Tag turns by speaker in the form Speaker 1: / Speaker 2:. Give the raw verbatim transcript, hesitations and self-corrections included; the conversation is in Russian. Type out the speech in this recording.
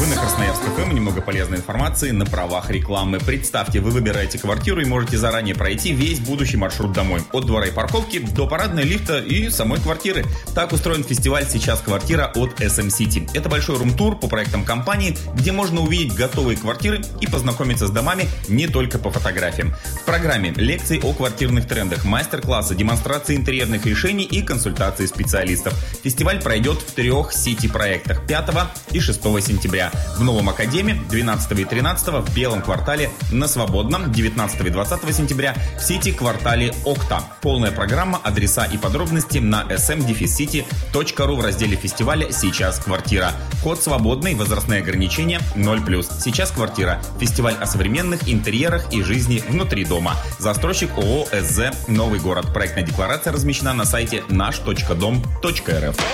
Speaker 1: Вы на Красноярск эф эм, немного полезной информации на правах рекламы. Представьте, вы выбираете квартиру и можете заранее пройти весь будущий маршрут домой. От двора и парковки до парадной, лифта и самой квартиры. Так устроен фестиваль «Сейчас квартира» от эс эм City. Это большой рум-тур по проектам компании, где можно увидеть готовые квартиры и познакомиться с домами не только по фотографиям. В программе лекции о квартирных трендах, мастер-классы, демонстрации интерьерных решений и консультации специалистов. Фестиваль пройдет в трех сити-проектах пятого и шестого сентября. В Новом Академе двенадцатого и тринадцатого в Белом квартале на Свободном, девятнадцатого и двадцатого сентября в сити-квартале Окта. Полная программа, адреса и подробности на эс эм city точка ру в разделе фестиваля «Сейчас квартира». Код свободный, возрастные ограничения ноль плюс. «Сейчас квартира» – фестиваль о современных интерьерах и жизни внутри дома. Застройщик ООО «эс зэ Новый город». Проектная декларация размещена на сайте наш точка дом точка эр эф.